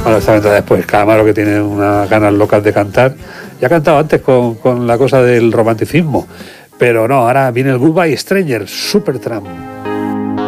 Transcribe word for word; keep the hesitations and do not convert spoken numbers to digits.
Bueno, esta venta después, Calamaro, que tiene unas ganas locas de cantar. Ya ha cantado antes con, con la cosa del romanticismo, pero no, ahora viene el Goodbye Stranger, Supertramp.